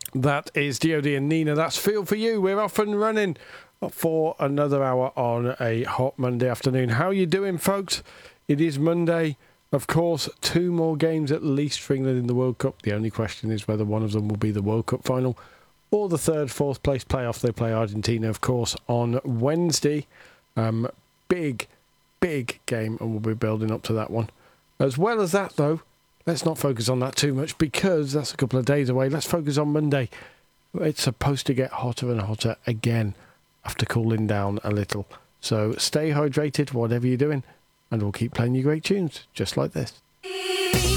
That is DOD and Nina. That's Feel For You. We're off and running for another hour on a hot Monday afternoon. How are you doing, folks? It is Monday. Of course, 2 more games at least for England in the World Cup. The only question is whether one of them will be the World Cup final or the 3rd, 4th place playoff. They play Argentina, of course, on Wednesday. Big game, and we'll be building up to that one. As well as that, though, let's not focus on that too much because that's a couple of days away. Let's focus on Monday. It's supposed to get hotter and hotter again after cooling down a little. So stay hydrated, whatever you're doing, and we'll keep playing you great tunes just like this.